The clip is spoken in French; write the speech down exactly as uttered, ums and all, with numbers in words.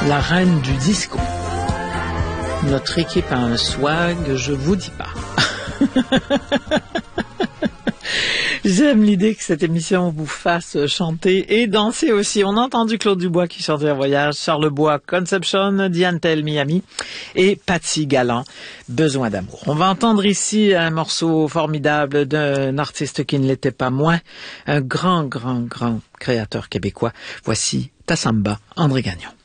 La reine du disco. Notre équipe a un swag, je vous dis pas. J'aime l'idée que cette émission vous fasse chanter et danser aussi. On a entendu Claude Dubois qui chantait un voyage, Charles Bois, Conception, Diane Tell, Miami et Patsy Galland, Besoin d'amour. On va entendre ici un morceau formidable d'un artiste qui ne l'était pas moins, un grand, grand, grand créateur québécois. Voici Ta Samba, André Gagnon.